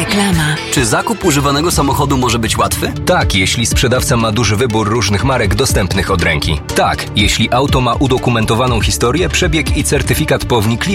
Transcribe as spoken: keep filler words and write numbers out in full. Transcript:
Reklama. Czy zakup używanego samochodu może być łatwy? Tak, jeśli sprzedawca ma duży wybór różnych marek dostępnych od ręki. Tak, jeśli auto ma udokumentowaną historię, przebieg i certyfikat po wnikliwej